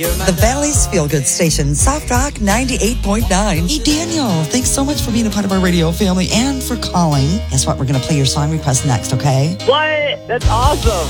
The Valley's Feel Good Station, Soft Rock 98.9. Hey, Daniel, thanks so much for being a part of our radio family and for calling. Guess what? We're going to play your song request next, okay? What? That's awesome.